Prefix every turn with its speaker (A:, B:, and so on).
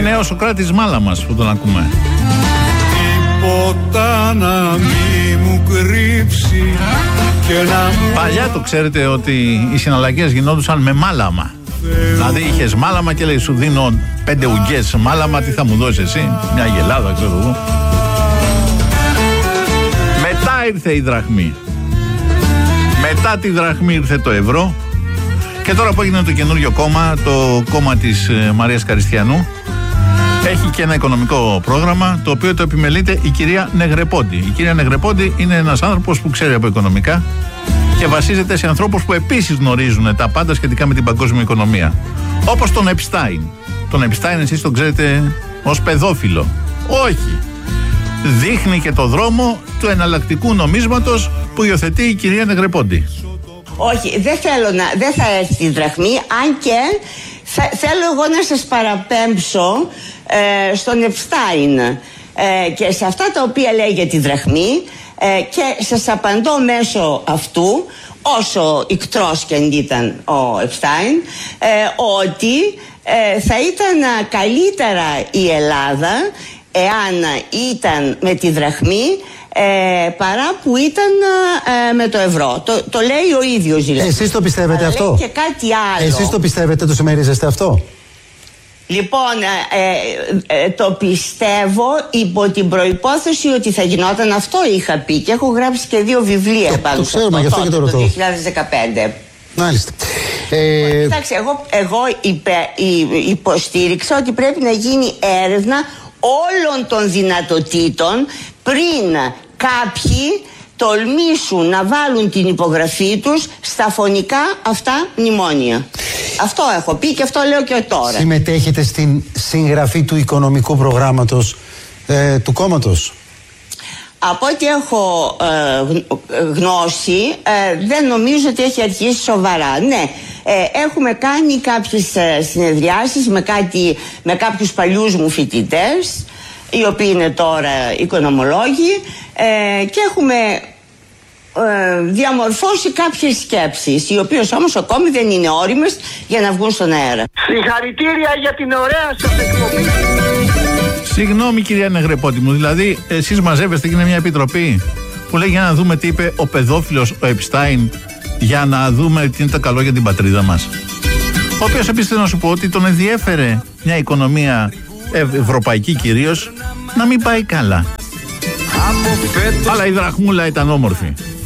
A: Είναι ο Σωκράτης Μάλαμας που τον ακούμε.
B: Τίποτα να μη μου κρύψει και να μου...
A: Παλιά το ξέρετε ότι οι συναλλαγές γινόντουσαν με μάλαμα. Δηλαδή είχες μάλαμα και λέει σου δίνω 5 ουγγιές μάλαμα, τι θα μου δώσεις εσύ? Μια γελάδα ξέρω εγώ. Μετά ήρθε η δραχμή. Μετά τη δραχμή ήρθε το ευρώ. Και τώρα που έγινε το καινούριο κόμμα, το κόμμα της Μαρίας Καριστιανού, έχει και ένα οικονομικό πρόγραμμα, το οποίο το επιμελείται η κυρία Νεγρεπόντη. Η κυρία Νεγρεπόντη είναι ένας άνθρωπος που ξέρει από οικονομικά και βασίζεται σε ανθρώπους που επίσης γνωρίζουν τα πάντα σχετικά με την παγκόσμια οικονομία. Όπως τον Επστάιν. Τον Επστάιν εσείς τον ξέρετε ως παιδόφιλο. Όχι. Δείχνει και το δρόμο του εναλλακτικού νομίσματος που υιοθετεί η κυρία Νεγρεπόντη.
C: Όχι, δεν θα έρθει η δραχμή, αν και θέλω εγώ να σας παραπέμψω στον Επστάιν και σε αυτά τα οποία λέει για τη δραχμή, και σας απαντώ μέσω αυτού, όσο ικτρός και αν ήταν ο Επστάιν, ότι θα ήταν καλύτερα η Ελλάδα εάν ήταν με τη δραχμή παρά που ήταν με το ευρώ. Το λέει ο ίδιος δηλαδή.
D: Εσείς το πιστεύετε αυτό?
C: Λέει και κάτι άλλο.
D: Εσείς το πιστεύετε, το συμμερίζεστε αυτό?
C: Λοιπόν, το πιστεύω υπό την προϋπόθεση ότι θα γινόταν αυτό, είχα πει, και έχω γράψει και 2 βιβλία πάνω σε αυτό,
D: γι' αυτό και το
C: 2015.
D: Μάλιστα.
C: Κοιτάξτε, εγώ υποστήριξα ότι πρέπει να γίνει έρευνα όλων των δυνατοτήτων πριν κάποιοι τολμήσουν να βάλουν την υπογραφή τους στα φωνικά αυτά μνημόνια. Αυτό έχω πει και αυτό λέω και τώρα.
D: Συμμετέχετε στην συγγραφή του οικονομικού προγράμματος του κόμματος?
C: Από ό,τι έχω γνώση, δεν νομίζω ότι έχει αρχίσει σοβαρά. Ναι, έχουμε κάνει κάποιες συνεδριάσεις με κάποιους παλιούς μου φοιτητές, οι οποίοι είναι τώρα οικονομολόγοι, και έχουμε διαμορφώσει κάποιες σκέψεις, οι οποίες όμως ακόμη δεν είναι όριμες για να βγουν στον αέρα.
E: Συγχαρητήρια για την ωραία σας εκπομπή.
A: Συγγνώμη κυρία Νεγρεπόντη μου, δηλαδή εσείς μαζεύεστε και είναι μια επιτροπή που λέει για να δούμε τι είπε ο παιδόφιλος ο Επστάιν, για να δούμε τι είναι το καλό για την πατρίδα μας. Ο οποίος επίσης θέλω να σου πω ότι τον ενδιέφερε μια οικονομία ευρωπαϊκή κυρίως να μην πάει καλά. Αλλά η δραχμούλα ήταν όμορφη.